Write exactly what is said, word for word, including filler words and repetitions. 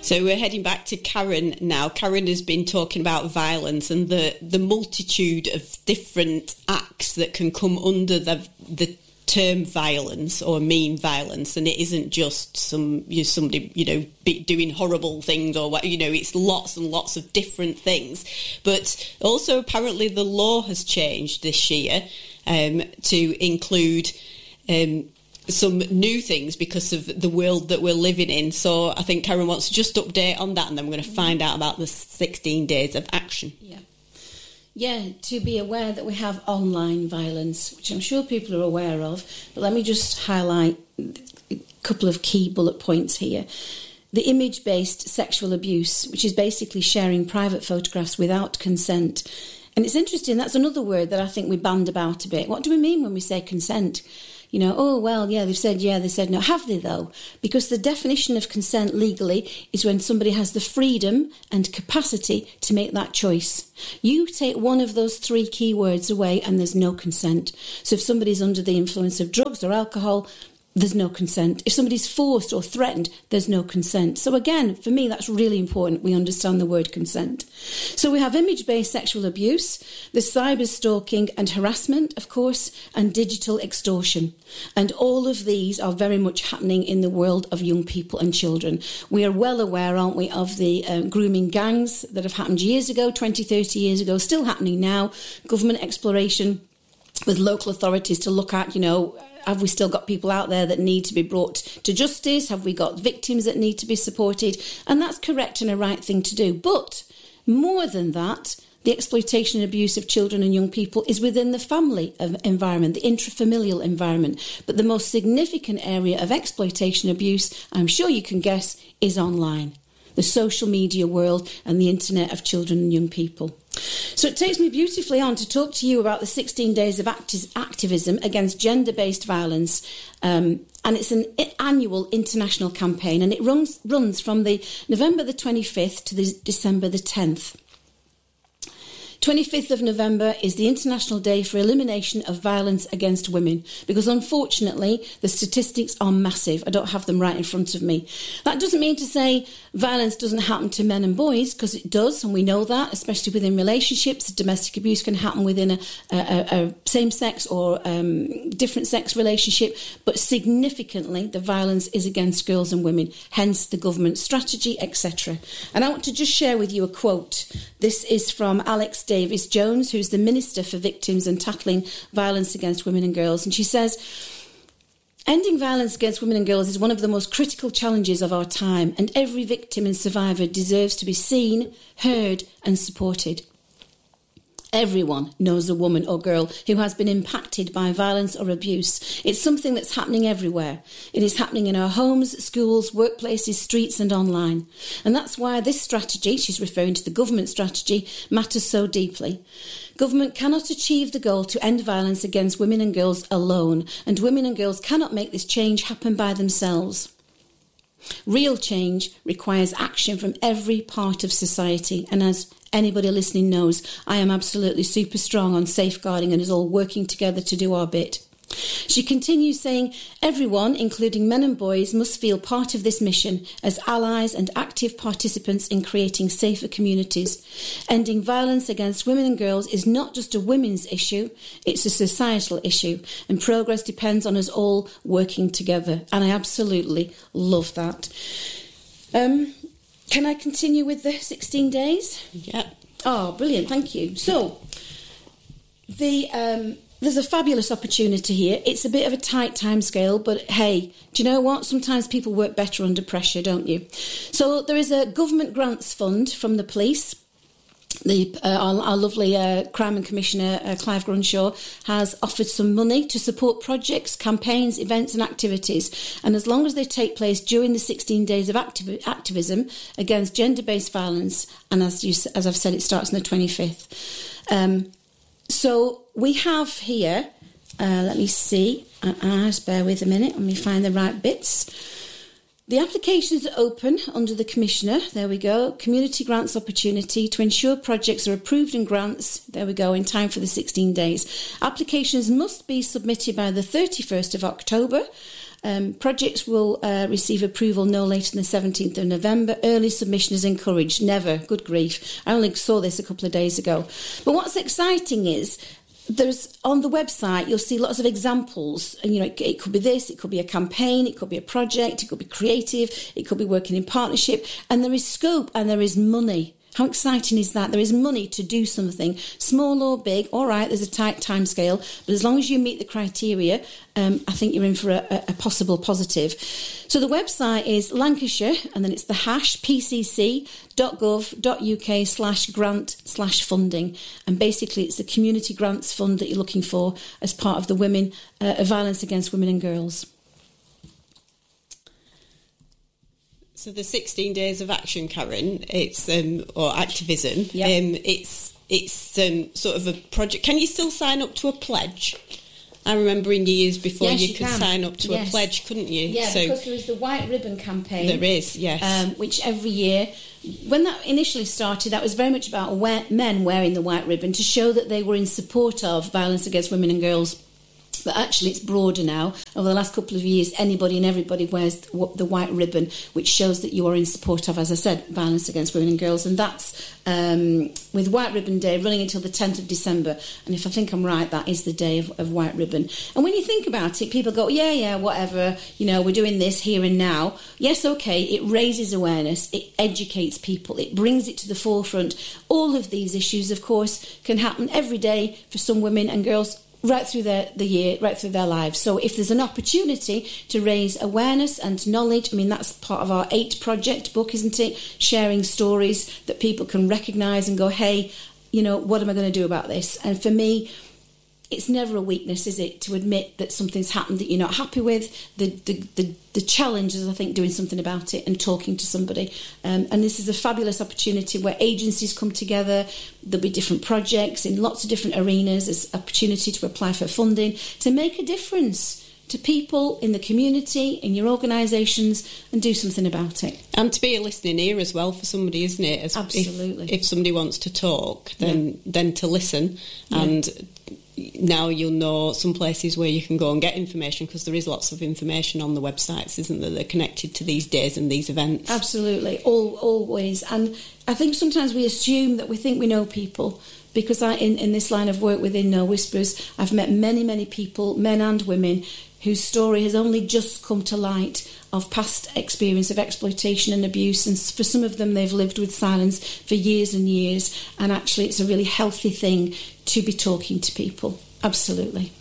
So we're heading back to Karen now. Karen has been talking about violence and the, the multitude of different acts that can come under the the term violence or mean violence, and it isn't just some you know, somebody you know be doing horrible things or what you know. It's lots and lots of different things. But also, apparently, the law has changed this year um, to include Um, some new things because of the world that we're living in. So I think Karen wants to just update on that, and then we're going to find out about the sixteen days of action. Yeah. Yeah, to be aware that we have online violence, which I'm sure people are aware of, but let me just highlight a couple of key bullet points here. The image-based sexual abuse, which is basically sharing private photographs without consent. And it's interesting, that's another word that I think we band about a bit. What do we mean when we say consent? You know, oh, well, yeah, they've said yeah, they said no. Have they, though? Because the definition of consent legally is when somebody has the freedom and capacity to make that choice. You take one of those three key words away and there's no consent. So if somebody's under the influence of drugs or alcohol, there's no consent. If somebody's forced or threatened, there's no consent. So again, for me, that's really important. We understand the word consent. So we have image-based sexual abuse, the cyber stalking and harassment, of course, and digital extortion. And all of these are very much happening in the world of young people and children. We are well aware, aren't we, of the um, grooming gangs that have happened years ago, twenty, thirty years ago, still happening now. Government exploration with local authorities to look at, you know, have we still got people out there that need to be brought to justice? Have we got victims that need to be supported? And that's correct and a right thing to do. But more than that, the exploitation and abuse of children and young people is within the family environment, the intrafamilial environment. But the most significant area of exploitation and abuse, I'm sure you can guess, is online. The social media world and the internet of children and young people. So it takes me beautifully on to talk to you about the sixteen days of acti- activism against gender-based violence. Um, and it's an annual international campaign, and it runs, runs from the November the twenty-fifth to the December the tenth. twenty-fifth of November is the International Day for Elimination of Violence Against Women, because unfortunately the statistics are massive. I don't have them right in front of me. That doesn't mean to say violence doesn't happen to men and boys, because it does, and we know that, especially within relationships. Domestic abuse can happen within a, a, a same-sex or um, different-sex relationship, but significantly the violence is against girls and women, hence the government strategy, et cetera. And I want to just share with you a quote. This is from Alex Davis-Jones, who's the Minister for Victims and Tackling Violence Against Women and Girls. And she says, ending violence against women and girls is one of the most critical challenges of our time, and every victim and survivor deserves to be seen, heard and supported. Everyone knows a woman or girl who has been impacted by violence or abuse. It's something that's happening everywhere. It is happening in our homes, schools, workplaces, streets and online. And that's why this strategy, she's referring to the government strategy, matters so deeply. Government cannot achieve the goal to end violence against women and girls alone, and women and girls cannot make this change happen by themselves. Real change requires action from every part of society, and as anybody listening knows, I am absolutely super strong on safeguarding and is all working together to do our bit. She continues saying, everyone, including men and boys, must feel part of this mission as allies and active participants in creating safer communities. Ending violence against women and girls is not just a women's issue, it's a societal issue, and progress depends on us all working together. And I absolutely love that. Um, can I continue with the sixteen days? Yeah. Oh, brilliant, thank you. So, the... Um, There's a fabulous opportunity here. It's a bit of a tight timescale, but hey, do you know what? Sometimes people work better under pressure, don't you? So there is a government grants fund from the police. The, uh, our, our lovely uh, Crime and Commissioner, uh, Clive Grunshaw, has offered some money to support projects, campaigns, events and activities. And as long as they take place during the sixteen days of activ- activism against gender-based violence, and as, you, as I've said, it starts on the twenty-fifth. Um, So we have here, uh, let me see, uh, uh, just bear with a minute, let me find the right bits. The applications are open under the Commissioner, there we go, Community Grants Opportunity to ensure projects are approved and grants, there we go, in time for the sixteen days. Applications must be submitted by the thirty-first of October Um, projects will uh, receive approval no later than the seventeenth of November. Early submission is encouraged. Never. Good grief. I only saw this a couple of days ago. But what's exciting is there's on the website you'll see lots of examples, and you know it, it could be this, it could be a campaign, it could be a project, it could be creative, it could be working in partnership, and there is scope and there is money. How exciting is that? There is money to do something, small or big. All right, there's a tight time scale, but as long as you meet the criteria, um, I think you're in for a, a possible positive. So the website is Lancashire, and then it's the hash pcc.gov.uk slash grant slash funding. And basically it's the community grants fund that you're looking for as part of the Women uh, Violence Against Women and Girls. So the sixteen days of action, Karen, it's um, or activism. Yep. Um, it's it's um, sort of a project. Can you still sign up to a pledge? I remember in years before yes, you, you could can. sign up to yes. a pledge, couldn't you? Yeah, so because there is the White Ribbon campaign. There is, yes. Um, which every year, when that initially started, that was very much about wear, men wearing the white ribbon to show that they were in support of violence against women and girls. But actually it's broader now. Over the last couple of years, anybody and everybody wears the white ribbon, which shows that you are in support of, as I said, violence against women and girls. And that's um, with White Ribbon Day running until the tenth of December. And if I think I'm right, that is the day of, of White Ribbon. And when you think about it, people go, yeah, yeah, whatever, you know, we're doing this here and now. Yes, okay, it raises awareness, it educates people, it brings it to the forefront. All of these issues, of course, can happen every day for some women and girls right through their, the year, right through their lives. So if there's an opportunity to raise awareness and knowledge, I mean, that's part of our eight project book, isn't it? Sharing stories that people can recognise and go, hey, you know, what am I going to do about this? And for me, it's never a weakness, is it, to admit that something's happened that you're not happy with. The the, the, the challenge is, I think, doing something about it and talking to somebody. Um, and this is a fabulous opportunity where agencies come together. There'll be different projects in lots of different arenas. There's opportunity to apply for funding to make a difference to people in the community, in your organisations, and do something about it. And to be a listening ear as well for somebody, isn't it? As Absolutely. If, if somebody wants to talk, then yeah. then to listen. Yeah. And now you'll know some places where you can go and get information, because there is lots of information on the websites, isn't there? They're connected to these days and these events. Absolutely, All, always. And I think sometimes we assume that we think we know people, because I, in, in this line of work within No Whispers, I've met many, many people, men and women, whose story has only just come to light of past experience of exploitation and abuse, and for some of them they've lived with silence for years and years, and actually it's a really healthy thing to be talking to people. Absolutely.